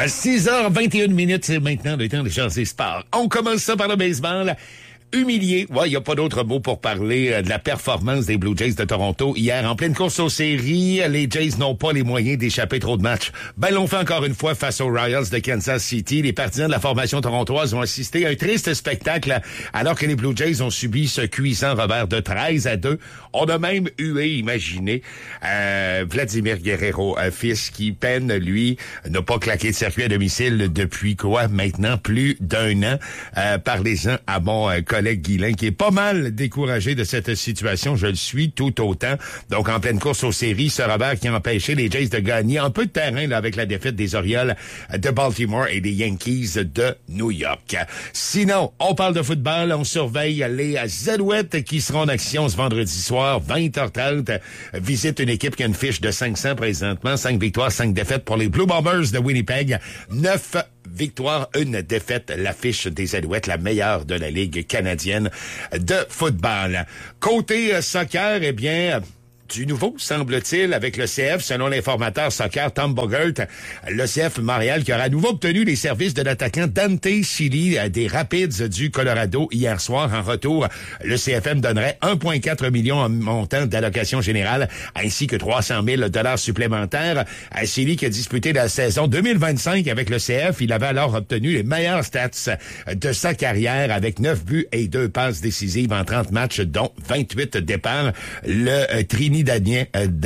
À 6h21, c'est maintenant le temps de Jaser Sport. On commence ça par le baseball. Humilié. Ouais, il n'y a pas d'autre mot pour parler de la performance des Blue Jays de Toronto hier. En pleine course aux séries, les Jays n'ont pas les moyens d'échapper trop de matchs. Ben, l'ont fait encore une fois face aux Royals de Kansas City. Les partisans de la formation torontoise ont assisté à un triste spectacle alors que les Blue Jays ont subi ce cuisant revers de 13-2. On a même imaginé Vladimir Guerrero, fils qui peine, lui, n'a pas claqué de circuit à domicile depuis maintenant plus d'un an. Parlez-en à mon collègue Guilain, qui est pas mal découragé de cette situation. Je le suis tout autant. Donc, en pleine course aux séries, ce revers qui a empêché les Jays de gagner un peu de terrain là, avec la défaite des Orioles de Baltimore et des Yankees de New York. Sinon, on parle de football. On surveille les Alouettes qui seront en action ce vendredi soir, 20h30. Visite une équipe qui a une fiche de 500 présentement. 5 victoires, 5 défaites pour les Blue Bombers de Winnipeg. 9 victoire, 1 défaite, l'affiche des Alouettes, la meilleure de la Ligue canadienne de football. Côté soccer, eh bien, du nouveau, semble-t-il, avec le CF, selon l'informateur soccer Tom Bogert, le CF Montréal qui aura à nouveau obtenu les services de l'attaquant Dante Chili des Rapids du Colorado hier soir. En retour, le CFM donnerait 1,4 million en montant d'allocation générale ainsi que 300 000 $ supplémentaires. Chili qui a disputé la saison 2025 avec le CF, il avait alors obtenu les meilleurs stats de sa carrière avec 9 buts et 2 passes décisives en 30 matchs, dont 28 départs. Le Trinidadien,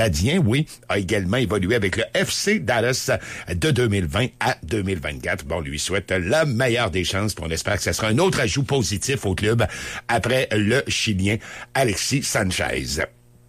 a également évolué avec le FC Dallas de 2020 à 2024. Bon, on lui souhaite la meilleure des chances, puis on espère que ce sera un autre ajout positif au club après le Chilien Alexis Sanchez.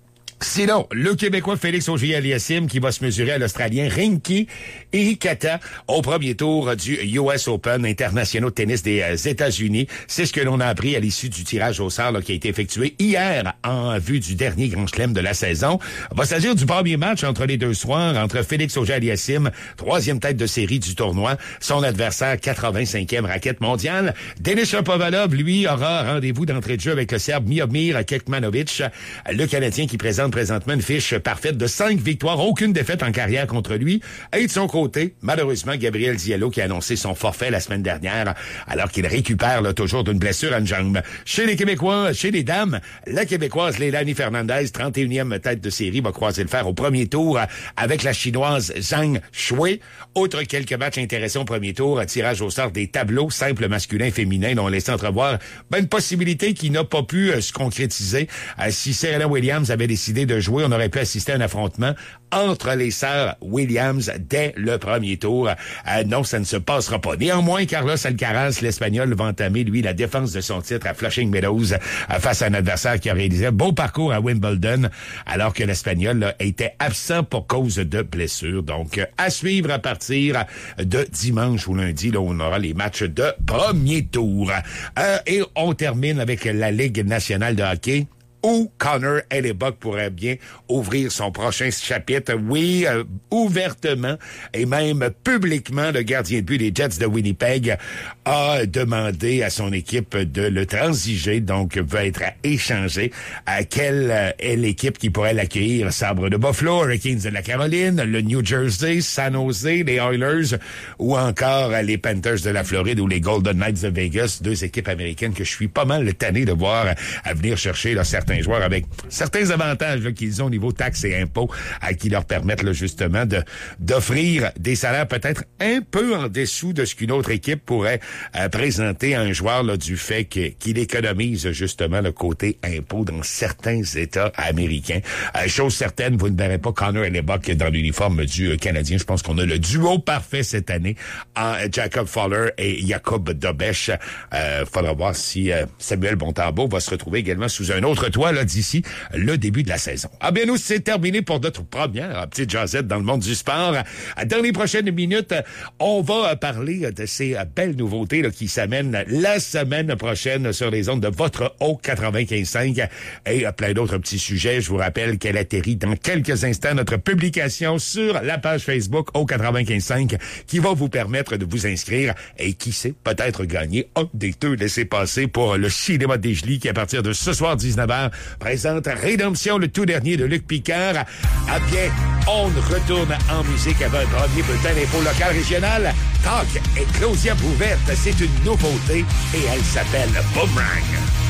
Sinon, le Québécois Félix Auger-Aliassime qui va se mesurer à l'Australien Rinky Hirikata au premier tour du US Open international de tennis des États-Unis. C'est ce que l'on a appris à l'issue du tirage au sort qui a été effectué hier en vue du dernier Grand Chelem de la saison. Il va s'agir du premier match entre les deux soirs, entre Félix Auger-Aliassime, 3e tête de série du tournoi, son adversaire 85e raquette mondiale. Denis Shapovalov, lui, aura rendez-vous d'entrée de jeu avec le Serbe Miomir Kekmanovic, le Canadien qui présente présentement une fiche parfaite de 5 victoires, aucune défaite en carrière contre lui. Et de son côté, malheureusement, Gabriel Diallo qui a annoncé son forfait la semaine dernière alors qu'il récupère toujours d'une blessure à une jambe. Chez les Québécois, chez les dames, la Québécoise Leilani Fernandez, 31e tête de série, va croiser le fer au premier tour avec la Chinoise Zhang Shui. Autre quelques matchs intéressants au premier tour, tirage au sort des tableaux simples masculins et féminins dont on laisse entrevoir une possibilité qui n'a pas pu se concrétiser. Si Serena Williams avait décidé de jouer, on aurait pu assister à un affrontement entre les sœurs Williams dès le premier tour. Non, ça ne se passera pas. Néanmoins, Carlos Alcaraz, l'Espagnol, va entamer, lui, la défense de son titre à Flushing Meadows face à un adversaire qui a réalisé un beau parcours à Wimbledon, alors que l'Espagnol était absent pour cause de blessure. Donc, à suivre à partir de dimanche ou lundi, là, où on aura les matchs de premier tour. Et on termine avec la Ligue nationale de hockey, où Connor Hellebuyck pourrait bien ouvrir son prochain chapitre. Oui, ouvertement et même publiquement, le gardien de but des Jets de Winnipeg a demandé à son équipe de le transiger, donc va être échangé. Quelle est l'équipe qui pourrait l'accueillir? Sabre de Buffalo, Hurricanes de la Caroline, le New Jersey, San Jose, les Oilers ou encore les Panthers de la Floride ou les Golden Knights de Vegas, 2 équipes américaines que je suis pas mal tanné de voir à venir chercher certains joueurs avec certains avantages qu'ils ont au niveau taxes et impôts qui leur permettent justement d'offrir des salaires peut-être un peu en dessous de ce qu'une autre équipe pourrait présenter à un joueur du fait qu'il économise justement le côté impôt dans certains États américains. Chose certaine, vous ne verrez pas Connor Hellebuyck dans l'uniforme du Canadien. Je pense qu'on a le duo parfait cette année en Jacob Fowler et Jacob Dobesch. Faudra voir si Samuel Montembeault va se retrouver également sous un autre toit d'ici le début de la saison. Ah bien, nous, c'est terminé pour notre première petite jasette dans le monde du sport. Dans les prochaines minutes, on va parler de ces belles nouveautés qui s'amènent la semaine prochaine sur les ondes de votre Haut 95.5 et plein d'autres petits sujets. Je vous rappelle qu'elle atterrit dans quelques instants notre publication sur la page Facebook Haut 95.5 qui va vous permettre de vous inscrire et qui sait, peut-être gagner un des 2 laissez-passer pour le cinéma des Gelis qui à partir de ce soir 19h Picard présente Rédemption, le tout dernier de Luc Picard. Ah bien, on retourne en musique avec un premier bulletin d'info local régional. Talk et Claudia Bouvette, c'est une nouveauté et elle s'appelle Boomerang.